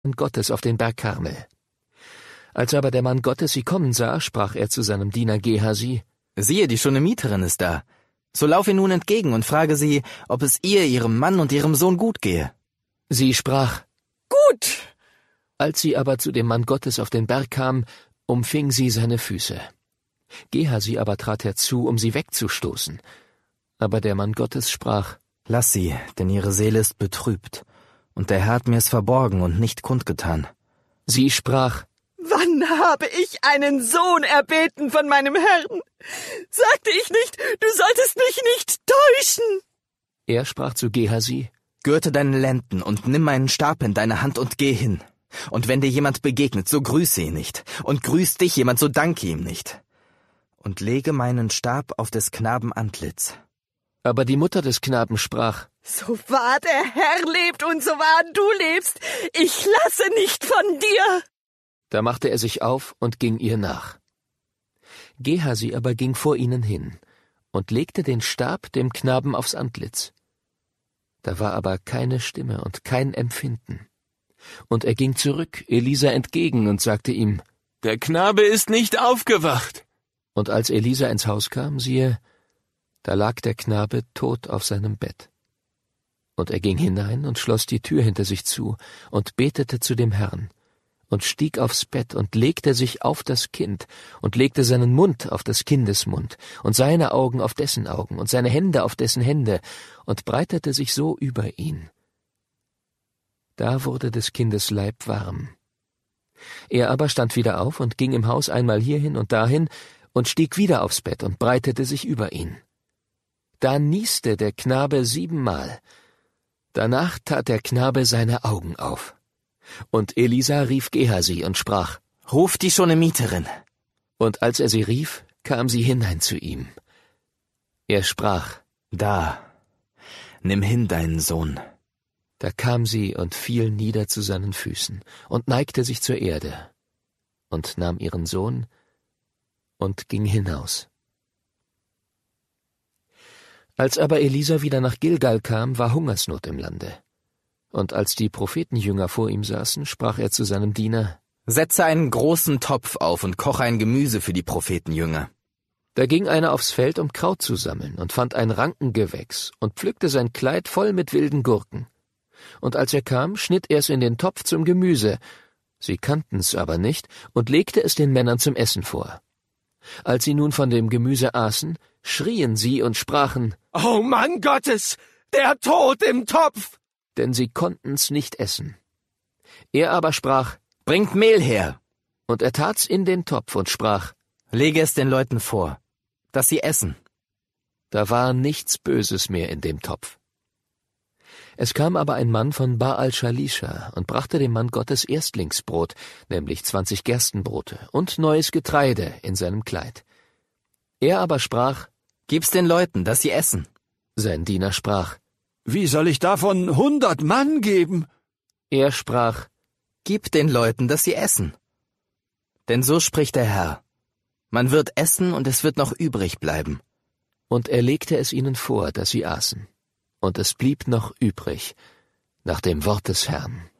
Gottes auf den Berg Karmel. Als aber der Mann Gottes sie kommen sah, sprach er zu seinem Diener Gehasi: Siehe, die Schunamiterin ist da. So lauf ihr nun entgegen und frage sie, ob es ihr, ihrem Mann und ihrem Sohn gut gehe. Sie sprach: Gut. Als sie aber zu dem Mann Gottes auf den Berg kam, umfing sie seine Füße. Gehasi aber trat herzu, um sie wegzustoßen. Aber der Mann Gottes sprach: Lass sie, denn ihre Seele ist betrübt, und der Herr hat mir es verborgen und nicht kundgetan. Sie sprach: Wann habe ich einen Sohn erbeten von meinem Herrn? Sagte ich nicht, du solltest mich nicht täuschen? Er sprach zu Gehasi: Gürte deine Lenden und nimm meinen Stab in deine Hand und geh hin. Und wenn dir jemand begegnet, so grüße ihn nicht. Und grüßt dich jemand, so danke ihm nicht. Und lege meinen Stab auf des Knaben Antlitz. Aber die Mutter des Knaben sprach: So wahr der Herr lebt und so wahr du lebst, ich lasse nicht von dir. Da machte er sich auf und ging ihr nach. Gehasi aber ging vor ihnen hin und legte den Stab dem Knaben aufs Antlitz. Da war aber keine Stimme und kein Empfinden. Und er ging zurück Elisa entgegen und sagte ihm: Der Knabe ist nicht aufgewacht. Und als Elisa ins Haus kam, siehe, da lag der Knabe tot auf seinem Bett. Und er ging hinein und schloss die Tür hinter sich zu und betete zu dem Herrn und stieg aufs Bett und legte sich auf das Kind und legte seinen Mund auf des Kindes Mund und seine Augen auf dessen Augen und seine Hände auf dessen Hände und breitete sich so über ihn. Da wurde des Kindes Leib warm. Er aber stand wieder auf und ging im Haus einmal hierhin und dahin und stieg wieder aufs Bett und breitete sich über ihn. Da nieste der Knabe 7-mal. Danach tat der Knabe seine Augen auf. Und Elisa rief Gehasi und sprach: Ruf die Schunamiterin. Und als er sie rief, kam sie hinein zu ihm. Er sprach: Da, nimm hin deinen Sohn. Da kam sie und fiel nieder zu seinen Füßen und neigte sich zur Erde und nahm ihren Sohn und ging hinaus. Als aber Elisa wieder nach Gilgal kam, war Hungersnot im Lande. Und als die Prophetenjünger vor ihm saßen, sprach er zu seinem Diener: Setze einen großen Topf auf und koche ein Gemüse für die Prophetenjünger. Da ging einer aufs Feld, um Kraut zu sammeln, und fand ein Rankengewächs und pflückte sein Kleid voll mit wilden Gurken. Und als er kam, schnitt er es in den Topf zum Gemüse. Sie kannten's aber nicht und legte es den Männern zum Essen vor. Als sie nun von dem Gemüse aßen, schrien sie und sprachen: Oh Mann Gottes, der Tod im Topf! Denn sie konnten's nicht essen. Er aber sprach: Bringt Mehl her. Und er tat's in den Topf und sprach: Lege es den Leuten vor, dass sie essen. Da war nichts Böses mehr in dem Topf. Es kam aber ein Mann von Baal-Shalisha und brachte dem Mann Gottes Erstlingsbrot, nämlich 20 Gerstenbrote und neues Getreide in seinem Kleid. Er aber sprach: Gib's den Leuten, dass sie essen. Sein Diener sprach: Wie soll ich davon 100 Mann geben? Er sprach: Gib den Leuten, dass sie essen. Denn so spricht der Herr: Man wird essen und es wird noch übrig bleiben. Und er legte es ihnen vor, dass sie aßen. Und es blieb noch übrig, nach dem Wort des Herrn.